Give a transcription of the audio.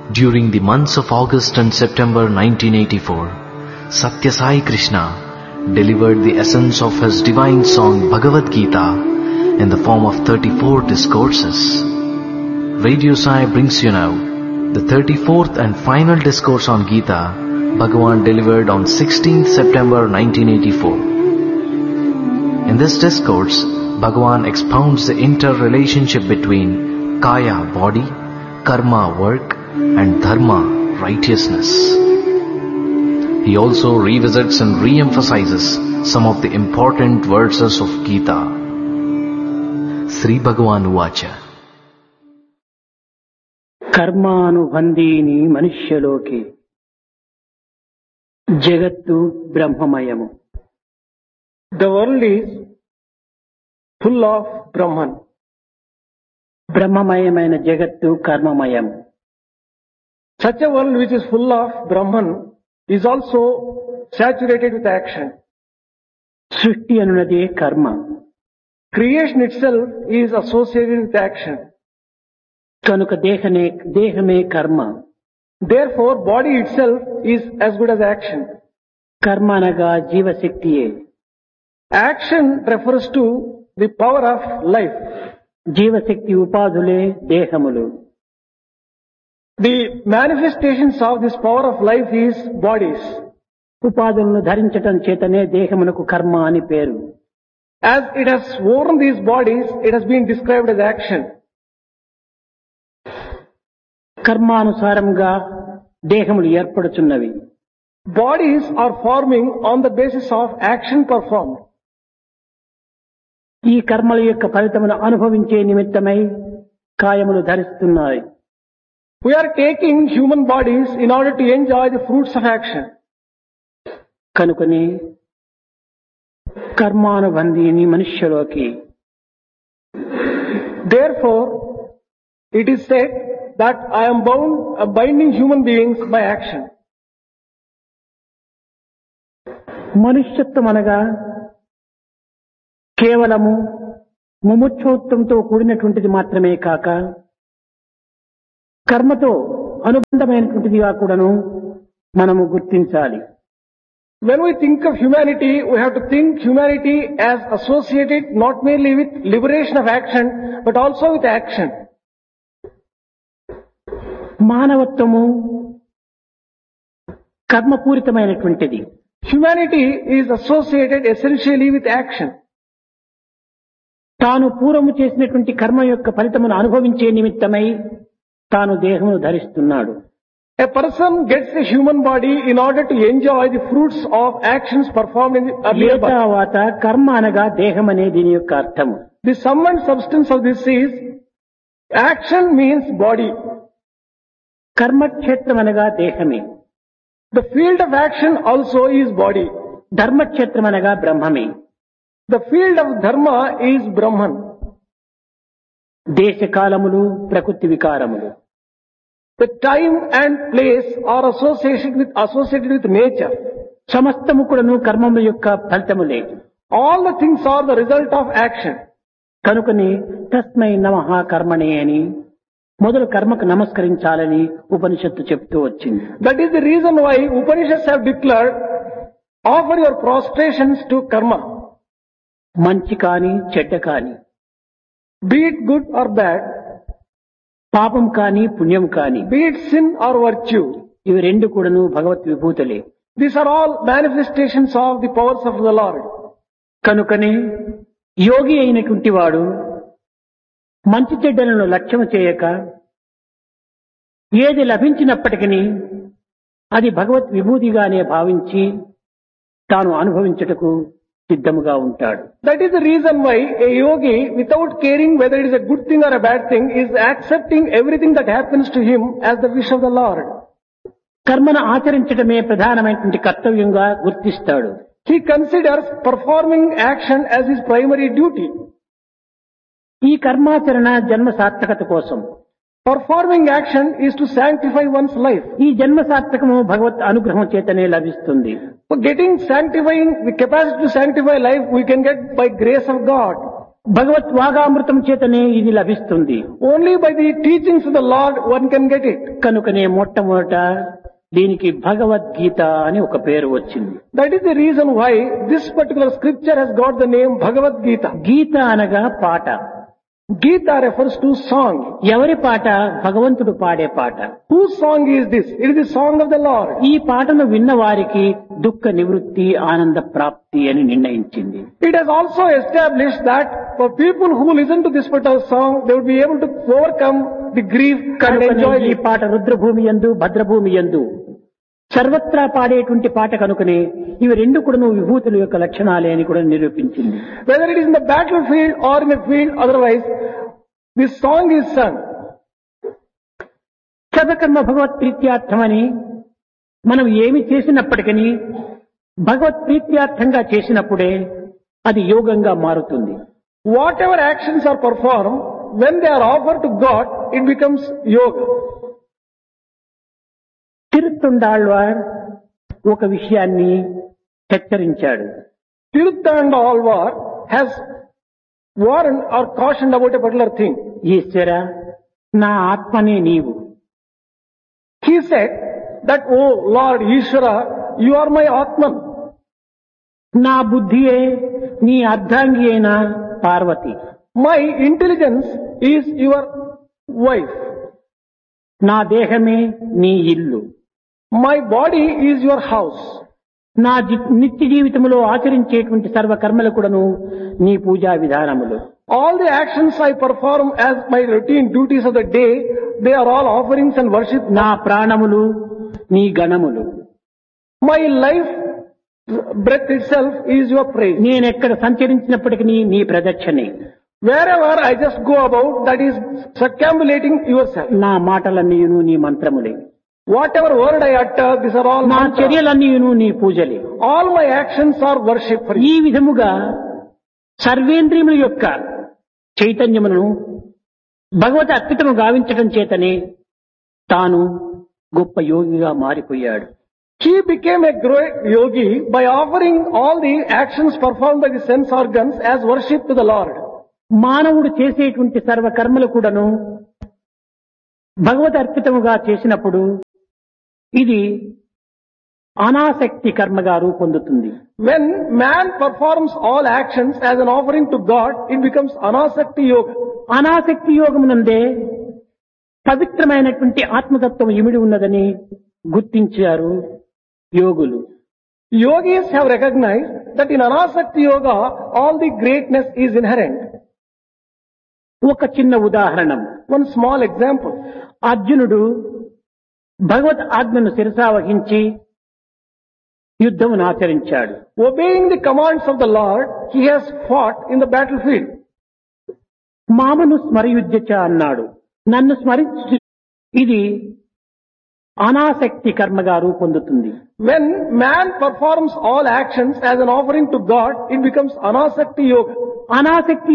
During the months of August and September 1984, Satya Sai Krishna delivered the essence of his divine song Bhagavad Gita in the form of 34 discourses. Radio Sai brings you now the 34th and final discourse on Gita Bhagavan delivered on 16th September 1984. In this discourse, Bhagavan expounds the interrelationship between Kaya, body, Karma, work, and Dharma, righteousness. He also revisits and re-emphasizes some of the important verses of Gita. Sri Bhagavan Uvacha. కర్మానుబంధీని మనుష్యలోకి జగత్తు బ్రహ్మమయము. The world is full of Brahman. బ్రహ్మమయమైన జగత్తు కర్మమయము. Such a world which is full of Brahman is also saturated with action. సృష్టి అనున్నదే కర్మ. Creation itself is associated with action. కనుక దేహమే కర్మ. Therefore, body itself is as good as action. కర్మ అనగా జీవశక్తియే. Action refers to the power of life. జీవశక్తి ఉపాధులే దేహములు. The manifestations of this power of life is bodies. ఉపాధులను ధరించటం చేతనే దేహమునకు కర్మ అని పేరు. As it has worn these bodies, it has been described as action. కర్మానుసారంగా దేహములు ఏర్పడుచున్నవి. Bodies are forming on the basis of action performed. ఈ కర్మల యొక్క ఫలితమును అనుభవించే నిమిత్తమై కాయములు ధరిస్తున్నాయి. We are taking human bodies in order to enjoy the fruits of action. కనుకనే కర్మానుబంధీని మనుష్యలోకి. Therefore, it is said that I am binding human beings by action. మనుష్యత్వం అనగా కేవలము ముముక్షుత్వంతో కూడినటువంటిది మాత్రమే కాక కర్మతో అనుబంధమైనటువంటిదిగా కూడాను మనము గుర్తించాలి. When we think of humanity, we have to think humanity as associated not merely with liberation of action, but also with action. మానవత్వము కర్మపూరితమైనటువంటిది. Humanity is associated essentially with action. తాను పూర్వము చేసినటువంటి కర్మ యొక్క ఫలితమును అనుభవించే నిమిత్తమై తాను దేహమును ధరిస్తున్నాడు. A person gets a human body in order to enjoy the fruits of actions performed in the earlier birth. తర్వాత కర్మ అనగా దేహం అనే దీని యొక్క అర్థము. The sum and substance of this is action means body. కర్మక్షేత్రం అనగా దేహమే. The field of action also is body. Dharmakshetram అనగా బ్రహ్మమే. The field of dharma is Brahman. దేశకాలములు ప్రకృతి వికారములు. The time and place are associated with nature. సమస్తము కూడాను కర్మముల యొక్క ఫలితములే. All the things are the result of action. కనుకని తస్మై నమః కర్మణే అని మొదలు కర్మకు నమస్కరించాలని ఉపనిషత్తు చెప్తూ వచ్చింది. That is the reason why Upanishads have declared, offer your prostrations to karma. మంచి కాని చెడ్డ కాని, Be it good or bad, పాపం కాని పుణ్యం కాని, be it sin or virtue. ఇవి రెండు కూడాను భగవత్ విభూతులే. These are all manifestations of the powers of the Lord. కనుకనే యోగి అయినటువంటి వాడు మంచి చెడ్డలను లక్ష్యము చేయక ఏది లభించినప్పటికీ అది భగవత్ విభూతిగానే భావించి తాను అనుభవించుటకు సిద్ధముగా ఉంటాడు. That is the reason why a yogi, without caring whether it is a good thing or a bad thing, is accepting everything that happens to him as the wish of the Lord. కర్మను ఆచరించడమే ప్రధానమైనటువంటి కర్తవ్యంగా గుర్తిస్తాడు. He considers performing action as his primary duty. ఈ కర్మాచరణ జన్మ సార్థకత కోసం. Performing action is to sanctify one's life. ఈ జన్మ సార్థకము భగవత్ అనుగ్రహం చేతనే లభిస్తుంది. The capacity to sanctify life we can get by grace of God. భగవత్ వాగామృతం చేతనే ఇది లభిస్తుంది. Only by the teachings of the Lord one can get it. కనుకనే మొట్టమొదట దీనికి భగవద్గీత అని ఒక పేరు వచ్చింది. That is the reason why this particular scripture has got the name Bhagavad Gita. గీత అనగా పాట. Gita refers to song. ఎవరి పాట? భగవంతుడు పాడే పాట. Whose song is this? It is the song of the Lord. ఈ పాటను విన్న వారికి దుఃఖ నివృత్తి ఆనంద ప్రాప్తి అని నిర్ణయించింది. It has also established that for people who listen to this particular song, they will be able to overcome the grief and enjoy ఈ it. పాట రుద్రభూమి యందు భద్రభూమి యందు సర్వత్రా పాడేటువంటి పాట కనుకనే ఇవి రెండు కూడా విభూతుల యొక్క లక్షణాలే అని కూడా నిరూపించింది. Whether it is in the battlefield or in a field otherwise, this song is sung. సర్వకర్మ భగవత్ ప్రీత్యార్థమని మనం ఏమి చేసినప్పటికీ భగవత్ ప్రీత్యార్థంగా చేసినప్పుడే అది యోగంగా మారుతుంది. Whatever actions are performed, when they are offered to God, it becomes yoga. తిరుత్తుండాళ్వార్ ఒక విషయాన్ని హెచ్చరించాడు. Tiruthandalvar has warned or cautioned about a particular thing. ఈశ్వర నా ఆత్మనే నీవు. He said that, "Oh Lord Ishvara, you are my Atman. నా బుద్ధియే నీ అర్ధాంగి అయిన Parvati. My intelligence is your wife. నా దేహమే నీ ఇల్లు. My body is your house. నా నిత్య జీవితంలో ఆచరించేటువంటి సర్వ కర్మలు కూడాను నీ పూజా విధానములు. All the actions I perform as my routine duties of the day, they are all offerings and worship. నా ప్రాణములు నీ గణములు. My life breath itself is your praise. నేనెక్కడ సంచరించినప్పటికీ నీ ప్రదక్షిణే. Wherever I just go about, that is circumambulating yourself. నా మాటలన్నీయును నీ మంత్రములే. Whatever word I utter, these are all నా mantras. చర్యలన్నీయును నీ పూజలే. All my actions are worship for ఈ you. విధముగా సర్వేంద్రియముల యొక్క చైతన్యమును భగవత్ అర్పితము గావించటం చేతనే తాను గొప్ప యోగిగా మారిపోయాడు. He became a great yogi by offering all the actions performed by the sense organs as worship to the Lord. మానవుడు చేసేటువంటి సర్వ కర్మలు కూడాను భగవత్ అర్పితముగా చేసినప్పుడు ఇది అనాసక్తి కర్మగా రూపొందుతుంది. When man performs all actions as an offering to God, it becomes anasakti yoga. అనాసక్తి యోగమునందే పవిత్రమైనటువంటి ఆత్మతత్వం ఇమిడి ఉన్నదని గుర్తించారు యోగులు. Yogis have recognized that in anasakti yoga, all the greatness is inherent. ఒక చిన్న ఉదాహరణం. One small example. అర్జునుడు భగవత్ ఆజ్ఞను శిరసావహించి యుద్ధమును ఆచరించాడు. Obeying the commands of the Lord, he has fought in the battlefield. మామను స్మరయుజ్యచ అన్నాడు. నన్ను స్మరించు. ఇది అనాసక్తి కర్మగా రూపొందుతుంది. When man performs all actions as an offering to God, it becomes anasakti yoga. అనాసక్తి